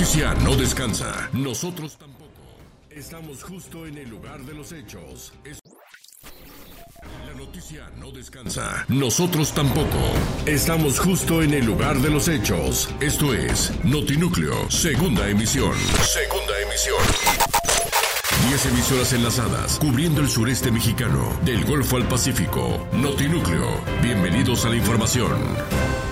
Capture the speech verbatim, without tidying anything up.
noticia no descansa. Nosotros tampoco. Estamos justo en el lugar de los hechos. Es... La noticia no descansa. Nosotros tampoco. Estamos justo en el lugar de los hechos. Esto es Notinúcleo, segunda emisión. Segunda emisión. Diez emisoras enlazadas, cubriendo el sureste mexicano, del Golfo al Pacífico. Notinúcleo. Bienvenidos a la información.